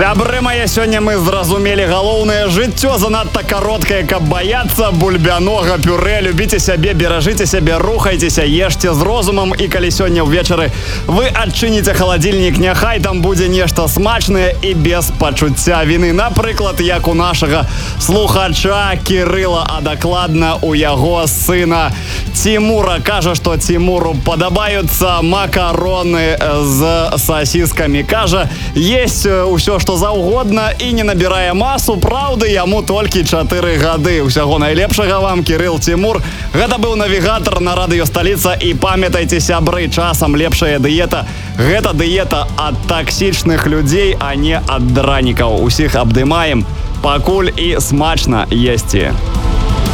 Сябры мае, сёння мы зразумелі галоўнае: жыццё занадта кароткае, каб баяцца бульбянога пюрэ. Любіце сябе, беражыце сябе, рухайцеся, ешце з розумам. І калі сёння ўвечары вы адчыніце халадзільнік, няхай там будзе нешта смачнае і без пачуцця віны. Напрыклад, як у нашага слухача Кірыла, а дакладна у яго сына Тимура. Кажа, што Тимуру падабаюцца макароны з сасіскамі. Кажа, есть усё, што заўгодна, і не набірае масу. Праўды, яму толькі 4 гады. Усяго найлепшага вам, Кірыл, Тимур. Гэта быў навігатар на радыё Сталіца. І памятайце, сябры, часам лепшая дыета – гэта дыета ад таксічных людзей, а не ад дранікаў. Усіх абдымаем, пакуль і смачна есці.